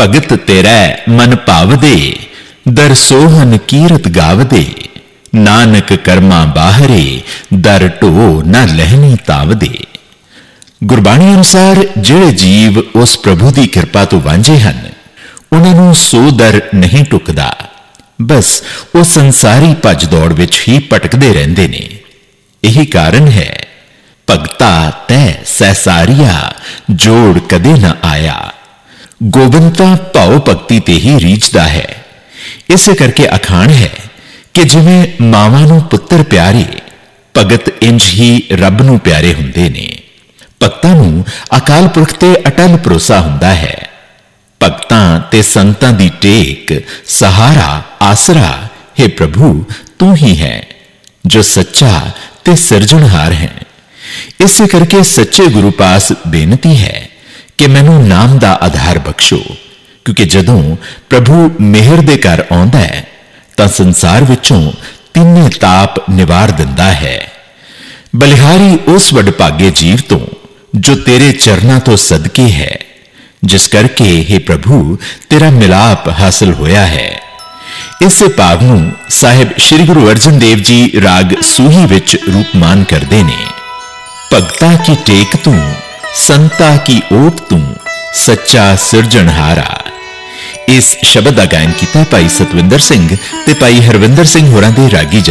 भगत तेरै मन भावदे, दर सोहन कीरत गावदे। नानक कर्मा बाहरे, दर ढो न लहनी तावदे। गुरबाणी अनुसार ਜਿਹੜੇ जीव उस प्रभु की कृपा तो वांझे हैं, उन्होंने सो दर नहीं टुकदा, बस वो संसारी भज दौड़ विच ही भटकते रहते ने। यही कारण है भगता तै सहसारिया, जोड़ कदे न आया। गोबिंदा भाव भगती ते ही रीझदा है। इस करके अखाण है कि जिवें मावां नूं पुत्र प्यारे, भगत इंज ही रब नूं प्यारे हुंदे ने। भगतां नूं अकाल पुरख ते अटल भरोसा हुंदा है। भगतां ते संतां दी टेक, सहारा, आसरा हे प्रभु तू ही है जो सच्चा ते सिरजणहार है। इस करके सच्चे गुरु पास बेनती है कि मैनू नाम दा आधार बख्शो, क्योंकि जदों प्रभु मेहर दे घर आउंदा है तां संसार विचों तिन्ने ताप निवार दिंदा है। बलिहारी उस वडभागे जीव तो जो तेरे चरनां तो सदके है, जिस करके हे प्रभु तेरा मिलाप हासिल होया है। इस भाव नूं साहिब श्री गुरु अर्जन देव जी राग सूही विच रूपमान करदे ने। भगता की टेक तू, संता की ओट तू, सच्चा सिरजणहारा। इस शब्द का गायन किया भाई सतविंदर सिंह ते भाई हरविंदर सिंह होरां दे रागी